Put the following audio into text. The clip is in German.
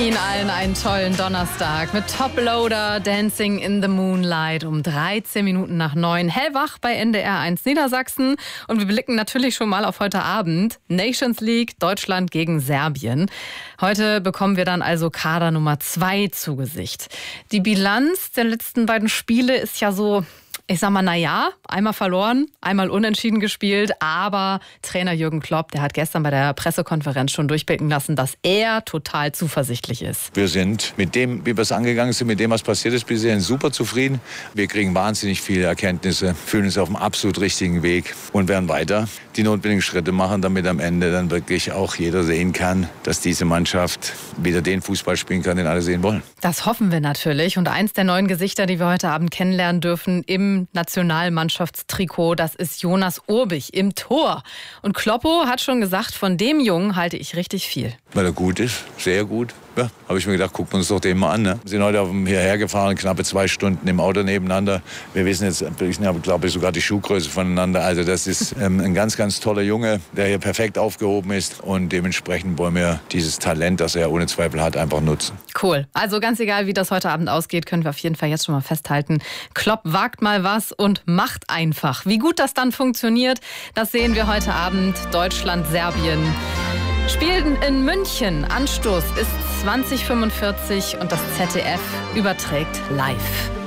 Ihnen allen einen tollen Donnerstag mit Toploader Dancing in the Moonlight um 13 Minuten nach 9. Hellwach bei NDR 1 Niedersachsen. Und wir blicken natürlich schon mal auf heute Abend. Nations League, Deutschland gegen Serbien. Heute bekommen wir dann also Kader Nummer 2 zu Gesicht. Die Bilanz der letzten beiden Spiele ist ja so... Ich sag mal, einmal verloren, einmal unentschieden gespielt, aber Trainer Jürgen Klopp, der hat gestern bei der Pressekonferenz schon durchblicken lassen, dass er total zuversichtlich ist. Wir sind mit dem, wie wir es angegangen sind, mit dem, was passiert ist, bisher super zufrieden. Wir kriegen wahnsinnig viele Erkenntnisse, fühlen uns auf dem absolut richtigen Weg und werden weiter die notwendigen Schritte machen, damit am Ende dann wirklich auch jeder sehen kann, dass diese Mannschaft wieder den Fußball spielen kann, den alle sehen wollen. Das hoffen wir natürlich. Und eins der neuen Gesichter, die wir heute Abend kennenlernen dürfen im Nationalmannschaftstrikot, das ist Jonas Urbich im Tor. Und Kloppo hat schon gesagt, von dem Jungen halte ich richtig viel. Weil er gut ist, sehr gut. Ja, habe ich mir gedacht, gucken wir uns doch den mal an. Ne? Wir sind heute hierher gefahren, knappe 2 Stunden im Auto nebeneinander. Wir wissen jetzt, glaube ich, sogar die Schuhgröße voneinander. Also das ist ein ganz, ganz toller Junge, der hier perfekt aufgehoben ist. Und dementsprechend wollen wir dieses Talent, das er ohne Zweifel hat, einfach nutzen. Cool. Also ganz egal, wie das heute Abend ausgeht, können wir auf jeden Fall jetzt schon mal festhalten. Klopp wagt mal was und macht einfach. Wie gut das dann funktioniert, das sehen wir heute Abend. Deutschland, Serbien. Spielen in München. Anstoß ist 20:45 und das ZDF überträgt live.